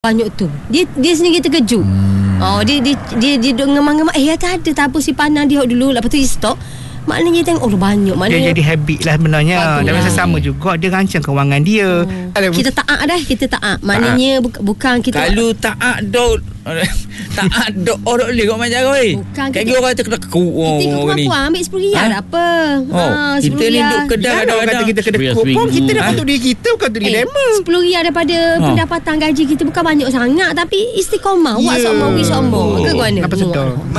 banyak tu. Dia sendiri terkejut. Dia ngemang-ngemang. Tak apa si pandang dia dulu. Lepas tu dia stop. Maknanya dia tengok banyak. Maknanya dia jadi habit lah sebenarnya. Dan masa sama juga dia rancang kewangan dia. Kita taat dah. Kita taat. Maknanya bukan kita. Kalau taat dok taat dok orang boleh kau macam kau ni. Bukan kayak kita orang terkena kita ikut kemampuan. Ambil RM10 tak apa. Kita ni duk kedai kadang-kadang kita kedekut pun kita dapat untuk diri kita, bukan untuk dilema. RM10 daripada pendapatan gaji kita bukan banyak sangat, tapi istiqomah. Wak sama wi sama. Ke kau ni? Apa sedar.